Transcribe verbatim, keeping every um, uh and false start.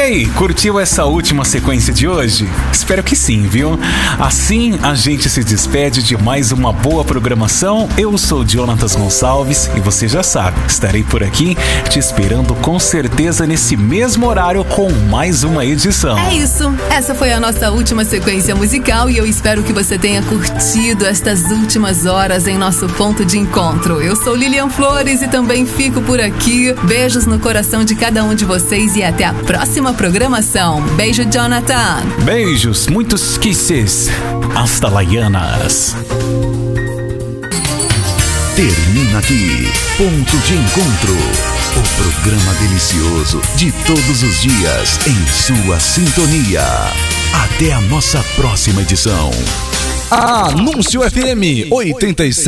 aí, curtiu essa última sequência de hoje? Espero que sim, viu? Assim a gente se despede de mais uma boa programação. Eu sou Jonatas Gonçalves e você já sabe, estarei por aqui te esperando com certeza nesse mesmo horário com mais uma edição. É isso, essa foi a nossa última sequência musical e eu espero que você tenha curtido estas últimas horas em nosso ponto de encontro. Eu sou Lilian Flores e também fico por aqui. Beijos no coração de cada um de vocês e até a próxima programação. Beijo, Jonathan. Beijos, muitos kisses. Hasta Laianas. Termina aqui, Ponto de Encontro. O programa delicioso de todos os dias em sua sintonia. Até a nossa próxima edição. Anúncio F M oitenta e sete.